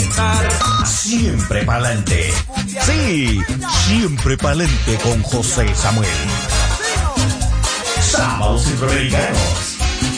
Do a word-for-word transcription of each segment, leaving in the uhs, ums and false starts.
escuchar. Siempre pa'lante. Sí, siempre pa'lante con José Samuel. Sábados Centroamericanos.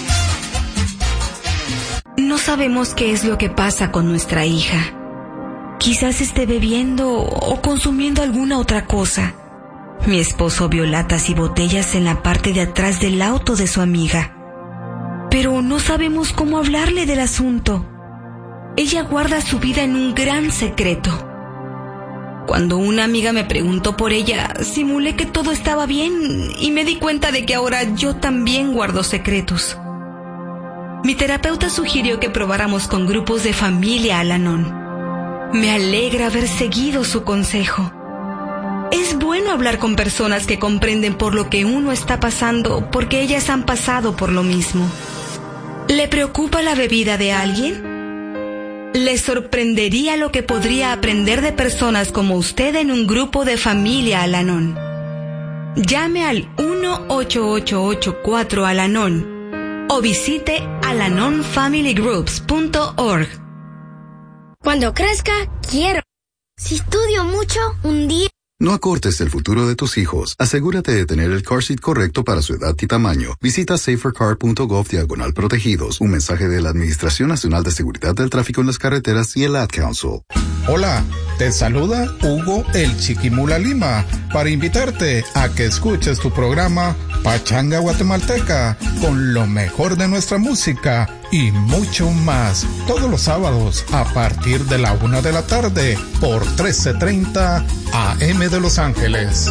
No sabemos qué es lo que pasa con nuestra hija. Quizás esté bebiendo o consumiendo alguna otra cosa. Mi esposo vio latas y botellas en la parte de atrás del auto de su amiga. Pero no sabemos cómo hablarle del asunto. Ella guarda su vida en un gran secreto. Cuando una amiga me preguntó por ella, simulé que todo estaba bien y me di cuenta de que ahora yo también guardo secretos. Mi terapeuta sugirió que probáramos con grupos de familia Al-Anon. Me alegra haber seguido su consejo. Es bueno hablar con personas que comprenden por lo que uno está pasando, porque ellas han pasado por lo mismo. ¿Le preocupa la bebida de alguien? ¿Le sorprendería lo que podría aprender de personas como usted en un grupo de familia Al-Anon? Llame al uno ocho ocho ocho cuatro Al-Anon o visite alanon family groups punto org. Cuando crezca, quiero. Si estudio mucho, un día... No acortes el futuro de tus hijos. Asegúrate de tener el car seat correcto para su edad y tamaño. Visita safercar punto gov diagonal protegidos. Un mensaje de la Administración Nacional de Seguridad del Tráfico en las Carreteras y el Ad Council. Hola, te saluda Hugo el Chiquimula Lima para invitarte a que escuches tu programa Pachanga Guatemalteca con lo mejor de nuestra música y mucho más, todos los sábados a partir de la una de la tarde por trece treinta A M de Los Ángeles.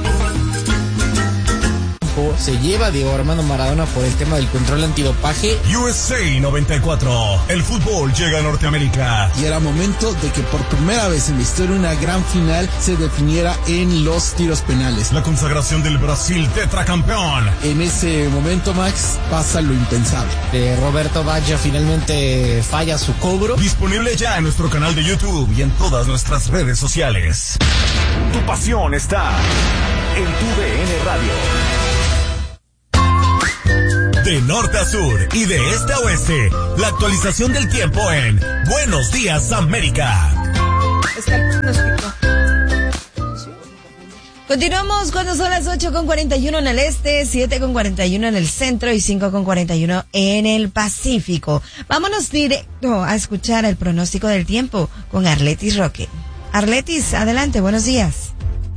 Se lleva Diego Armando Maradona por el tema del control antidopaje. U S A noventa y cuatro. El fútbol llega a Norteamérica. Y era momento de que por primera vez en la historia una gran final se definiera en los tiros penales. La consagración del Brasil tetracampeón. En ese momento, Max, pasa lo impensable. Eh, Roberto Baggio finalmente falla su cobro. Disponible ya en nuestro canal de YouTube y en todas nuestras redes sociales. Tu pasión está en tu D N Radio. De norte a sur y de este a oeste, la actualización del tiempo en Buenos Días América. Continuamos cuando son las ocho con cuarenta y uno en el este, siete con cuarenta y uno en el centro y cinco con cuarenta y uno en el Pacífico. Vámonos directo a escuchar el pronóstico del tiempo con Arletis Roque. Arletis, adelante, buenos días.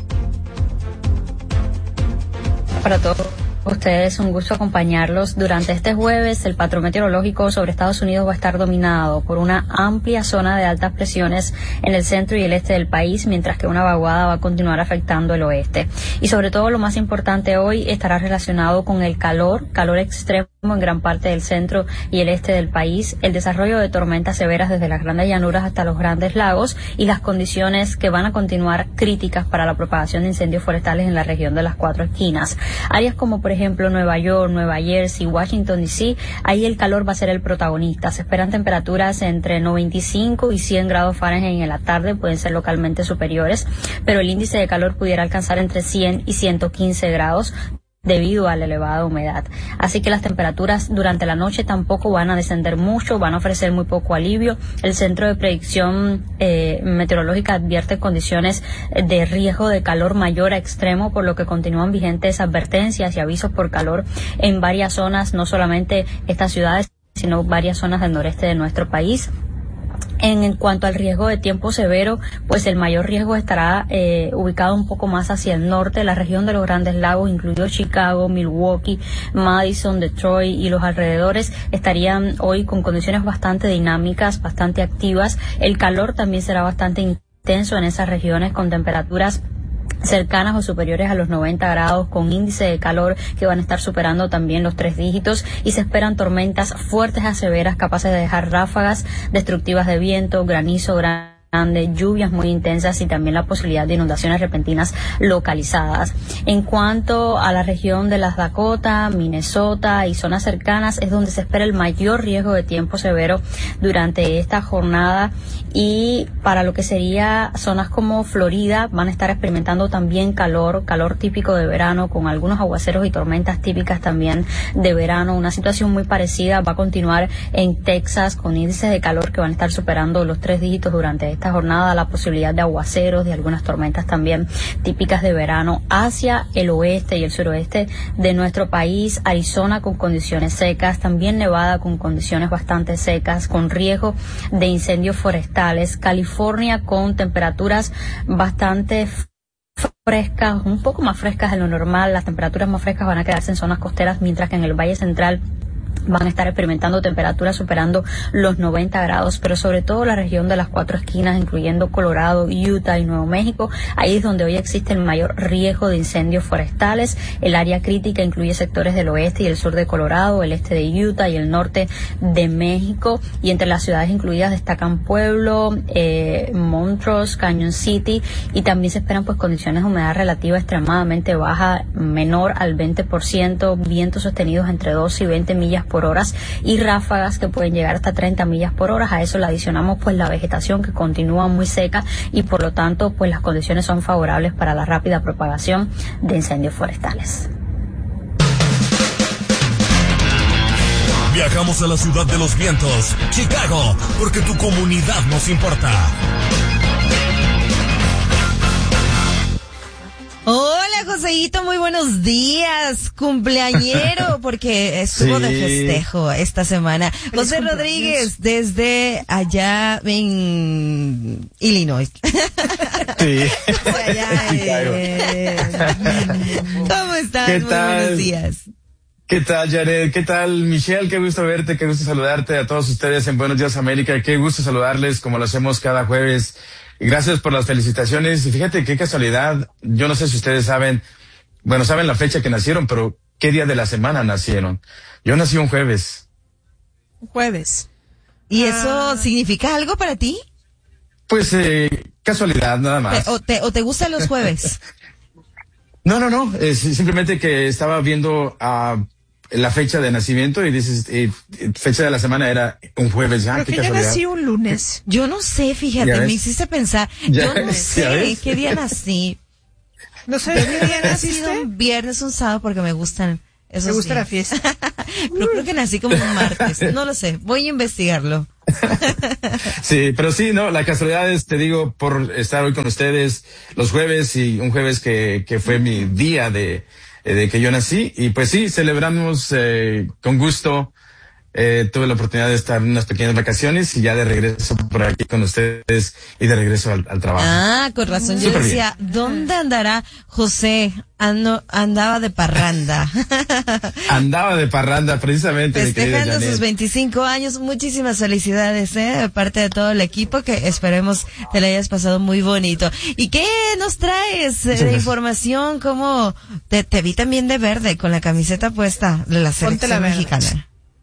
Para todos ustedes, un gusto acompañarlos. Durante este jueves, el patrón meteorológico sobre Estados Unidos va a estar dominado por una amplia zona de altas presiones en el centro y el este del país, mientras que una vaguada va a continuar afectando el oeste. Y sobre todo, lo más importante hoy estará relacionado con el calor, calor extremo en gran parte del centro y el este del país, el desarrollo de tormentas severas desde las grandes llanuras hasta los grandes lagos y las condiciones que van a continuar críticas para la propagación de incendios forestales en la región de las cuatro esquinas. Áreas como, por ejemplo, Nueva York, Nueva Jersey, Washington D C, ahí el calor va a ser el protagonista. Se esperan temperaturas entre noventa y cinco y cien grados Fahrenheit en la tarde, pueden ser localmente superiores, pero el índice de calor pudiera alcanzar entre cien y ciento quince grados debido a la elevada humedad. Así que las temperaturas durante la noche tampoco van a descender mucho, van a ofrecer muy poco alivio. El Centro de Predicción eh, Meteorológica advierte condiciones de riesgo de calor mayor a extremo, por lo que continúan vigentes advertencias y avisos por calor en varias zonas, no solamente estas ciudades, sino varias zonas del noreste de nuestro país. En, en cuanto al riesgo de tiempo severo, pues el mayor riesgo estará eh, ubicado un poco más hacia el norte, la región de los Grandes Lagos, incluido Chicago, Milwaukee, Madison, Detroit y los alrededores, estarían hoy con condiciones bastante dinámicas, bastante activas. El calor también será bastante intenso en esas regiones, con temperaturas cercanas o superiores a los noventa grados, con índice de calor que van a estar superando también los tres dígitos, y se esperan tormentas fuertes a severas capaces de dejar ráfagas destructivas de viento, granizo, granizo grande, lluvias muy intensas y también la posibilidad de inundaciones repentinas localizadas. En cuanto a la región de las Dakota, Minnesota y zonas cercanas, es donde se espera el mayor riesgo de tiempo severo durante esta jornada, y para lo que sería zonas como Florida van a estar experimentando también calor, calor típico de verano, con algunos aguaceros y tormentas típicas también de verano. Una situación muy parecida va a continuar en Texas, con índices de calor que van a estar superando los tres dígitos durante esta jornada, la posibilidad de aguaceros, de algunas tormentas también típicas de verano. Hacia el oeste y el suroeste de nuestro país, Arizona con condiciones secas, también Nevada con condiciones bastante secas, con riesgo de incendios forestales, California con temperaturas bastante frescas, un poco más frescas de lo normal. Las temperaturas más frescas van a quedarse en zonas costeras, mientras que en el Valle Central van a estar experimentando temperaturas superando los noventa grados, pero sobre todo la región de las cuatro esquinas, incluyendo Colorado, Utah y Nuevo México. Ahí es donde hoy existe el mayor riesgo de incendios forestales. El área crítica incluye sectores del oeste y el sur de Colorado, el este de Utah y el norte de México. Y entre las ciudades incluidas destacan Pueblo, eh, Montrose, Canyon City, y también se esperan pues condiciones de humedad relativa extremadamente baja, menor al veinte por ciento, vientos sostenidos entre doce y veinte millas por horas y ráfagas que pueden llegar hasta treinta millas por hora. A eso le adicionamos pues la vegetación que continúa muy seca, y por lo tanto pues las condiciones son favorables para la rápida propagación de incendios forestales. Viajamos a la ciudad de los vientos, Chicago, porque tu comunidad nos importa. Hola, Joseito, muy buenos días, cumpleañero, porque estuvo sí. de festejo esta semana. José Rodríguez, desde allá en Illinois. Sí. Allá, eh, ¿Cómo estás? ¿Qué muy tal? Buenos días. ¿Qué tal, Jared? ¿Qué tal, Michelle? Qué gusto verte, qué gusto saludarte a todos ustedes en Buenos Días América. Qué gusto saludarles como lo hacemos cada jueves. Gracias por las felicitaciones. Y fíjate qué casualidad. Yo no sé si ustedes saben, bueno, saben la fecha que nacieron, pero ¿qué día de la semana nacieron? Yo nací un jueves. Jueves. ¿Y ah. eso significa algo para ti? Pues, eh, casualidad, nada más. ¿O te, o te gustan los jueves? No, no, no. Es simplemente que estaba viendo a uh, la fecha de nacimiento y dices, eh, fecha de la semana era un jueves. Ya, Pero qué que yo nací un lunes. Yo no sé, fíjate, me hiciste pensar. Yo no sé qué día nací. No sé qué día naciste. Un viernes, un sábado, porque me gustan esos Me gusta días. la fiesta. Pero creo que nací como un martes. No lo sé, voy a investigarlo. Sí, pero sí, no, la casualidad es, te digo, por estar hoy con ustedes los jueves, y un jueves que, que fue mi día de, de que yo nací, y pues sí, celebramos eh, con gusto. Eh, tuve la oportunidad de estar en unas pequeñas vacaciones y ya de regreso por aquí con ustedes y de regreso al, al trabajo. Ah, con razón. Yo Súper decía, bien. ¿dónde andará José? Ando, andaba de parranda. Andaba de parranda, precisamente. Festejando sus veinticinco años. Muchísimas felicidades, ¿eh? De parte de todo el equipo, que esperemos te la hayas pasado muy bonito. ¿Y qué nos traes eh, de información? ¿Cómo? Te, te vi también de verde, con la camiseta puesta de la selección la mexicana.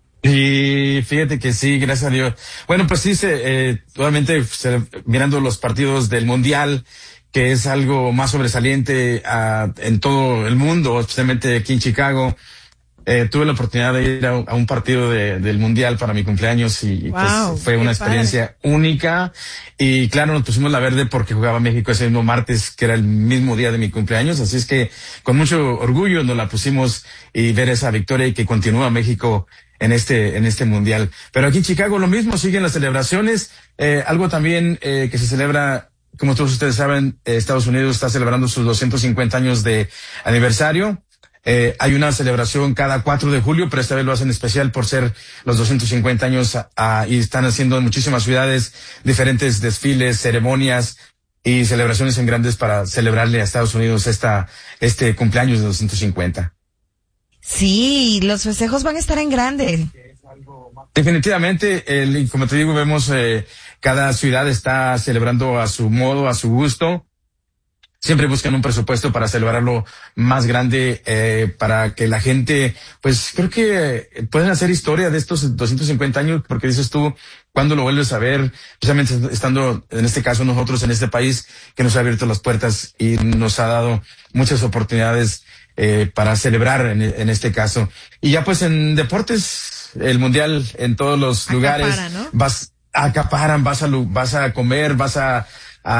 Y fíjate que sí, gracias a Dios. Bueno, pues sí, se, eh, obviamente se, mirando los partidos del Mundial, que es algo más sobresaliente uh, en todo el mundo, especialmente aquí en Chicago. Eh, tuve la oportunidad de ir a, a un partido de, del Mundial para mi cumpleaños y wow, pues fue una experiencia padre. única. Y claro, nos pusimos la verde porque jugaba México ese mismo martes, que era el mismo día de mi cumpleaños. Así es que con mucho orgullo nos la pusimos y ver esa victoria y que continúa México en este, en este Mundial. Pero aquí en Chicago lo mismo, siguen las celebraciones. Eh, algo también eh, que se celebra, como todos ustedes saben, eh, Estados Unidos está celebrando sus doscientos cincuenta años de aniversario. Eh, hay una celebración cada cuatro de julio, pero esta vez lo hacen especial por ser los doscientos cincuenta años a, a, y están haciendo en muchísimas ciudades diferentes desfiles, ceremonias y celebraciones en grandes para celebrarle a Estados Unidos esta, este cumpleaños de doscientos cincuenta. Sí, los festejos van a estar en grande. Definitivamente, el, como te digo, vemos eh, cada ciudad está celebrando a su modo, a su gusto. Siempre buscan un presupuesto para celebrarlo más grande, eh, para que la gente, pues creo que pueden hacer historia de estos doscientos cincuenta años, porque dices tú, ¿Cuándo lo vuelves a ver? Especialmente estando, en este caso, nosotros en este país que nos ha abierto las puertas y nos ha dado muchas oportunidades eh, para celebrar en, en este caso. Y ya pues en deportes, el mundial en todos los Acapara, lugares, ¿no? vas, acaparan, vas a, vas a comer, vas a,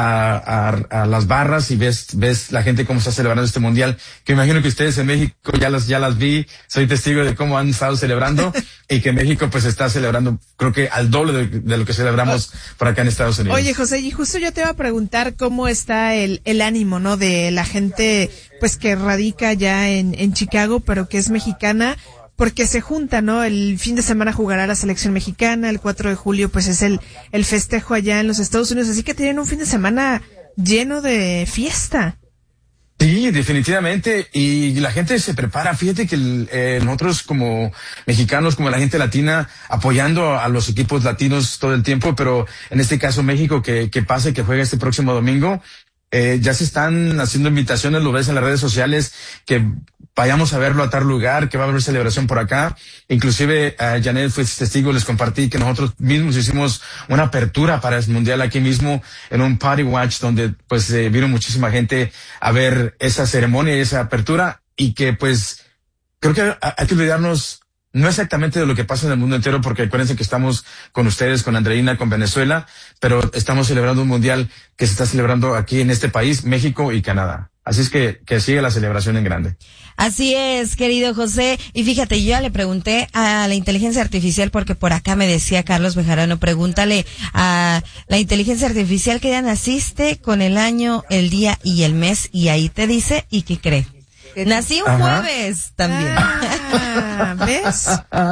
A, a, a las barras y ves, ves la gente cómo está celebrando este mundial, que imagino que ustedes en México ya las, ya las vi, soy testigo de cómo han estado celebrando y que México pues está celebrando, creo que al doble de, de lo que celebramos por acá en Estados Unidos. Oye, José, y justo yo te iba a preguntar cómo está el, el ánimo, ¿no? De la gente, pues que radica ya en, en Chicago, pero que es mexicana, porque se junta, ¿no? El fin de semana jugará la selección mexicana, el cuatro de julio pues es el, el festejo allá en los Estados Unidos, así que tienen un fin de semana lleno de fiesta. Sí, definitivamente, y la gente se prepara, fíjate que eh, nosotros como mexicanos, como la gente latina, apoyando a los equipos latinos todo el tiempo, pero en este caso México, que, que pase, que juegue este próximo domingo, eh, ya se están haciendo invitaciones, lo ves en las redes sociales, que vayamos a verlo a tal lugar, que va a haber celebración por acá. Inclusive, uh, Janet fue testigo, les compartí que nosotros mismos hicimos una apertura para el mundial aquí mismo en un party watch donde pues eh, vino muchísima gente a ver esa ceremonia y esa apertura, y que pues creo que hay que olvidarnos no exactamente de lo que pasa en el mundo entero, porque acuérdense que estamos con ustedes, con Andreina, con Venezuela, pero estamos celebrando un mundial que se está celebrando aquí en este país, México y Canadá. Así es que, que sigue la celebración en grande. Así es, querido José. Y fíjate, yo ya le pregunté a la inteligencia artificial, porque por acá me decía Carlos Bejarano, pregúntale a la inteligencia artificial que ya naciste con el año, el día y el mes, y ahí te dice, ¿y qué cree? Nací un Ajá. jueves también. Ah, ¿ves?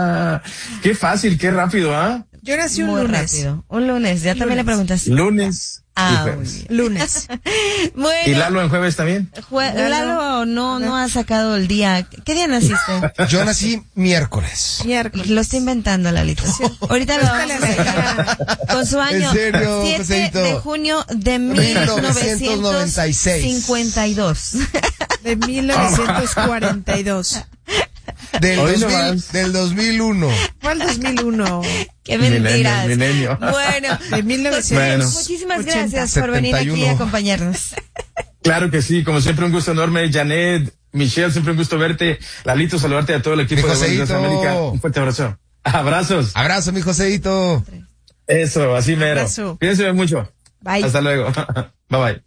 Qué fácil, qué rápido, ¿ah? ¿eh? Yo nací un Muy lunes. Rápido. Un lunes, ya lunes. También le preguntas. Lunes. Ah, lunes. Bueno. ¿Y Lalo en jueves también? Jue Lalo no, no ha sacado el día. ¿Qué día naciste? Yo nací miércoles. Miércoles. Lo está inventando, Lalito. Ahorita lo vamos a sacar. Con su año. ¿En serio, siete Joséito? De junio de mil novecientos noventa y seis. cincuenta y dos. De mil novecientos cuarenta y dos. Del, dos mil, del dos mil uno. ¿Cuál dos mil uno? Qué mentiras. Milenio, milenio. Bueno, de mil novecientos bueno. Muchísimas gracias por venir aquí a acompañarnos. Claro que sí, como siempre un gusto enorme, Janet, Michelle, siempre un gusto verte. Lalito, saludarte a todo el equipo de Buenos Días América. Un fuerte abrazo. Abrazos. Abrazo, mi Joséito. Eso, así mero. Abrazo. Cuídense mucho. Bye. Hasta luego. Bye bye.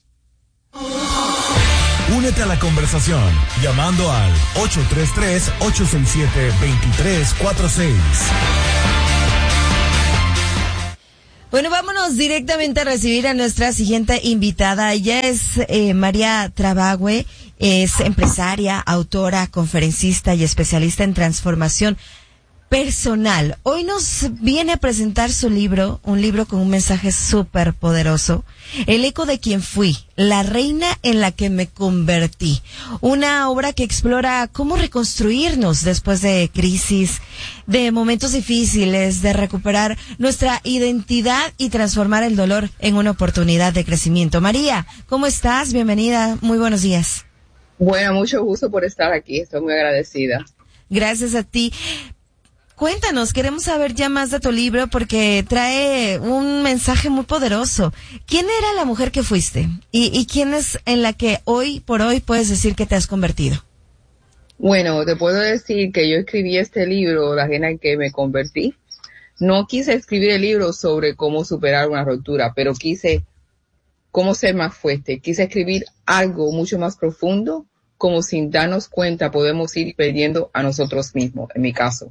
Únete a la conversación llamando al ocho tres tres, ocho seis siete, dos tres cuatro seis. Bueno, vámonos directamente a recibir a nuestra siguiente invitada. Ella es eh, María Trabagüe, es empresaria, autora, conferencista y especialista en transformación personal. Hoy nos viene a presentar su libro, un libro con un mensaje súper poderoso, El eco de quien fui, la reina en la que me convertí. Una obra que explora cómo reconstruirnos después de crisis, de momentos difíciles, de recuperar nuestra identidad y transformar el dolor en una oportunidad de crecimiento. María, ¿cómo estás? Bienvenida, muy buenos días. Bueno, mucho gusto por estar aquí, estoy muy agradecida. Gracias a ti. Cuéntanos, queremos saber ya más de tu libro porque trae un mensaje muy poderoso. ¿Quién era la mujer que fuiste? ¿Y, y quién es en la que hoy por hoy puedes decir que te has convertido? Bueno, te puedo decir que yo escribí este libro, La reina en que me convertí. No quise escribir el libro sobre cómo superar una ruptura, pero quise cómo ser más fuerte. Quise escribir algo mucho más profundo, como sin darnos cuenta podemos ir perdiendo a nosotros mismos, en mi caso.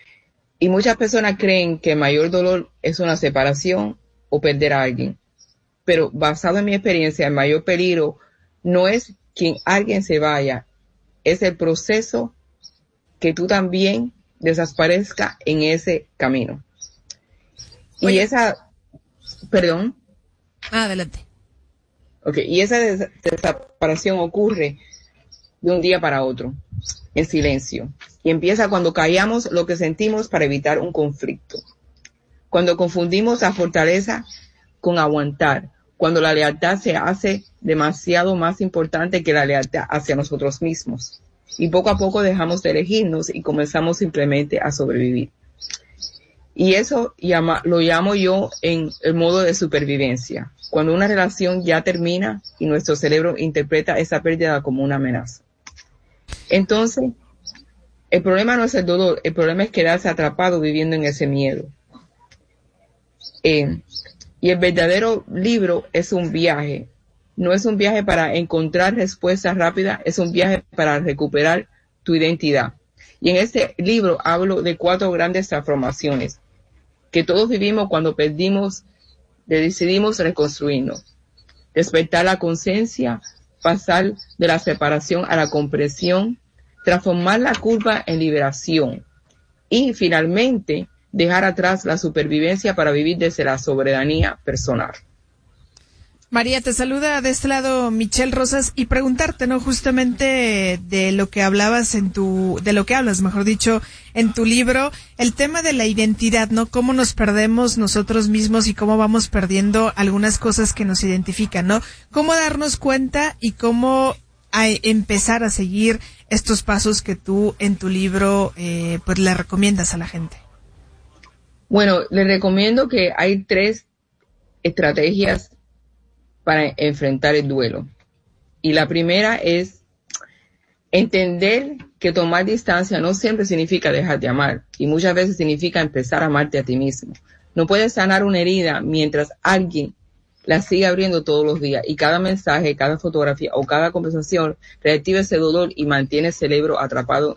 Y muchas personas creen que el mayor dolor es una separación o perder a alguien. Pero basado en mi experiencia, el mayor peligro no es que alguien se vaya, es el proceso que tú también desaparezca en ese camino. Oye. Y esa, perdón. Adelante. Ok, y esa des- desaparición ocurre de un día para otro, en silencio. Y empieza cuando callamos lo que sentimos para evitar un conflicto. Cuando confundimos la fortaleza con aguantar. Cuando la lealtad se hace demasiado más importante que la lealtad hacia nosotros mismos. Y poco a poco dejamos de elegirnos y comenzamos simplemente a sobrevivir. Y eso llama, lo llamo yo en el modo de supervivencia, cuando una relación ya termina y nuestro cerebro interpreta esa pérdida como una amenaza. Entonces, el problema no es el dolor, el problema es quedarse atrapado viviendo en ese miedo. Eh, y el verdadero libro es un viaje, no es un viaje para encontrar respuestas rápidas, es un viaje para recuperar tu identidad. Y en este libro hablo de cuatro grandes transformaciones que todos vivimos cuando perdimos, decidimos reconstruirnos. Despertar la conciencia, pasar de la separación a la comprensión, transformar la culpa en liberación y finalmente dejar atrás la supervivencia para vivir desde la soberanía personal. María, te saluda de este lado Michelle Rosas y preguntarte, ¿no? Justamente de lo que hablabas en tu, de lo que hablas, mejor dicho, en tu libro, el tema de la identidad, ¿no? Cómo nos perdemos nosotros mismos y cómo vamos perdiendo algunas cosas que nos identifican, ¿no? Cómo darnos cuenta y cómo a empezar a seguir estos pasos que tú en tu libro, eh, pues le recomiendas a la gente. Bueno, les recomiendo que hay tres estrategias para enfrentar el duelo. Y la primera es entender que tomar distancia no siempre significa dejar de amar, y muchas veces significa empezar a amarte a ti mismo. No puedes sanar una herida mientras alguien la sigue abriendo todos los días, y cada mensaje, cada fotografía o cada conversación reactiva ese dolor y mantiene el cerebro atrapado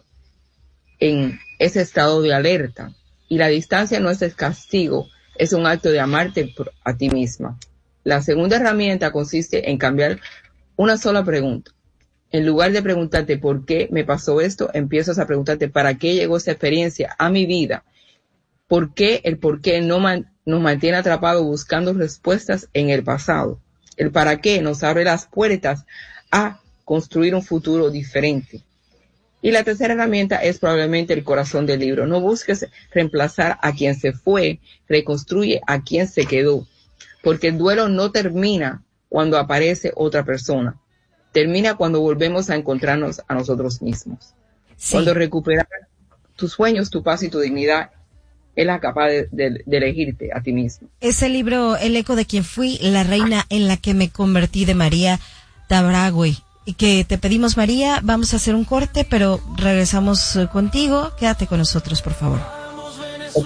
en ese estado de alerta. Y la distancia no es el castigo, es un acto de amarte a ti misma. La segunda herramienta consiste en cambiar una sola pregunta. En lugar de preguntarte por qué me pasó esto, empiezas a preguntarte para qué llegó esa experiencia a mi vida. ¿Por qué el por qué no man, nos mantiene atrapados buscando respuestas en el pasado? El para qué nos abre las puertas a construir un futuro diferente. Y la tercera herramienta es probablemente el corazón del libro. No busques reemplazar a quien se fue, reconstruye a quien se quedó. Porque el duelo no termina cuando aparece otra persona. Termina cuando volvemos a encontrarnos a nosotros mismos. Sí. Cuando recuperas tus sueños, tu paz y tu dignidad, es la capaz de, de, de elegirte a ti mismo. Ese libro, El eco de quien fui, la reina en la que me convertí, de María Tabragüe. Y que te pedimos, María, vamos a hacer un corte, pero regresamos contigo. Quédate con nosotros, por favor. Ok.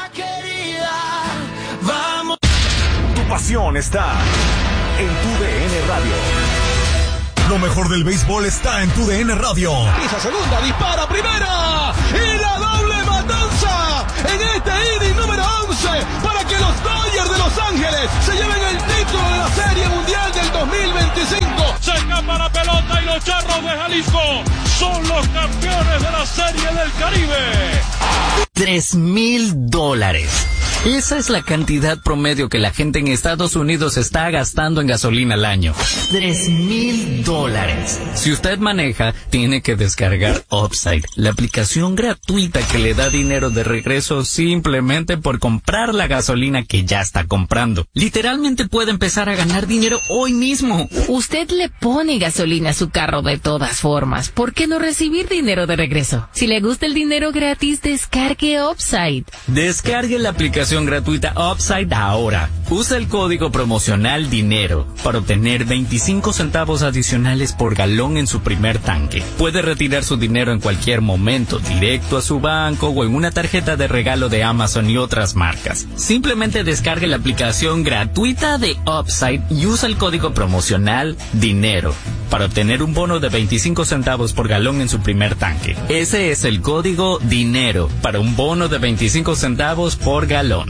Tu pasión está en tu D N Radio. Lo mejor del béisbol está en tu D N Radio. Esa segunda dispara primera y la doble matanza en este inning número once para que los Dodgers de Los Ángeles se lleven el título de la Serie Mundial del dos mil veinticinco. Se escapa la pelota y los Charros de Jalisco son los campeones de la Serie del Caribe. Tres mil dólares. Esa es la cantidad promedio que la gente en Estados Unidos está gastando en gasolina al año. Tres mil dólares. Si usted maneja, tiene que descargar Upside, la aplicación gratuita que le da dinero de regreso simplemente por comprar la gasolina que ya está comprando. Literalmente puede empezar a ganar dinero hoy mismo. Usted le pone gasolina a su carro de todas formas. ¿Por qué no recibir dinero de regreso? Si le gusta el dinero gratis, descargue Upside. Descargue la aplicación gratuita Upside ahora. Usa el código promocional DINERO para obtener veinticinco centavos adicionales por galón en su primer tanque. Puede retirar su dinero en cualquier momento, directo a su banco o en una tarjeta de regalo de Amazon y otras marcas. Simplemente descargue la aplicación gratuita de Upside y usa el código promocional DINERO para obtener un bono de veinticinco centavos por galón en su primer tanque. Ese es el código DINERO para un bono de veinticinco centavos por galón.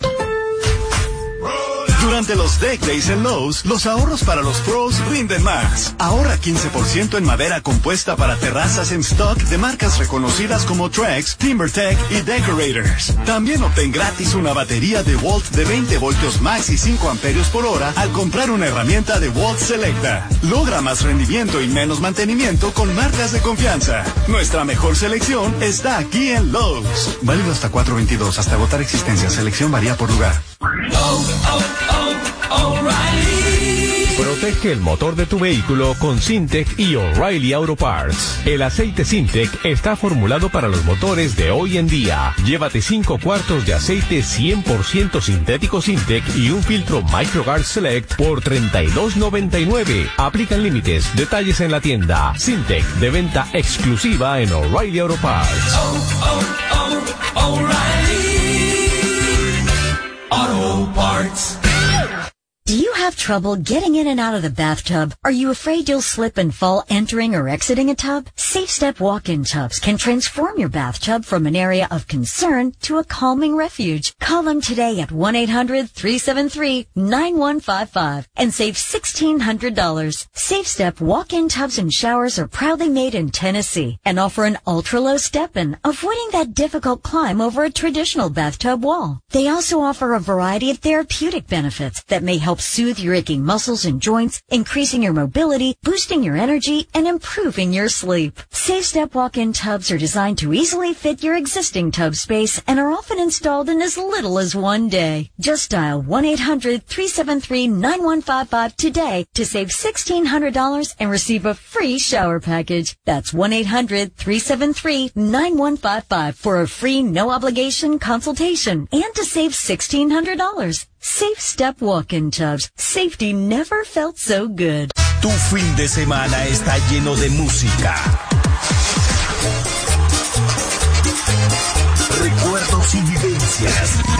Durante los Deck Days en Lowe's, los ahorros para los pros rinden más. Ahorra quince por ciento en madera compuesta para terrazas en stock de marcas reconocidas como Trex, TimberTech y Decorators. También obtén gratis una batería de Walt de veinte voltios max y cinco amperios por hora al comprar una herramienta de Walt Selecta. Logra más rendimiento y menos mantenimiento con marcas de confianza. Nuestra mejor selección está aquí en Lowe's. Válido hasta cuatro veintidós, hasta agotar existencia. Selección varía por lugar. Oh, oh, oh, O'Reilly. Protege el motor de tu vehículo con Syntec y O'Reilly Auto Parts. El aceite Syntec está formulado para los motores de hoy en día. Llévate cinco cuartos de aceite cien por ciento sintético Syntec y un filtro MicroGuard Select por treinta y dos noventa y nueve. Aplican límites. Detalles en la tienda. Syntec, de venta exclusiva en O'Reilly Auto Parts. Oh, oh, oh, O'Reilly Auto Parts. Do you have trouble getting in and out of the bathtub? Are you afraid you'll slip and fall entering or exiting a tub? SafeStep walk-in tubs can transform your bathtub from an area of concern to a calming refuge. Call them today at one eight hundred three seven three nine one five five and save sixteen hundred dollars. SafeStep walk-in tubs and showers are proudly made in Tennessee and offer an ultra-low step-in, avoiding that difficult climb over a traditional bathtub wall. They also offer a variety of therapeutic benefits that may help soothe your aching muscles and joints, increasing your mobility, boosting your energy, and improving your sleep. SafeStep walk-in tubs are designed to easily fit your existing tub space and are often installed in as little as one day. Just dial one eight hundred three seven three nine one five five today to save sixteen hundred dollars and receive a free shower package. That's one eight hundred three seven three nine one five five for a free no-obligation consultation and to save sixteen hundred dollars. SafeStep walk-in tubs. Safety never felt so good. Tu fin de semana está lleno de música, recuerdos y vivencias.